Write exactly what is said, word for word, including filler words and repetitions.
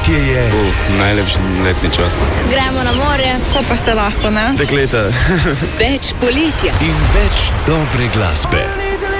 Poletje je uh, najlepši letni čas. Gremo na morje, ko pa se lahko, ne? Dekleta. Več poletja in več dobre glasbe.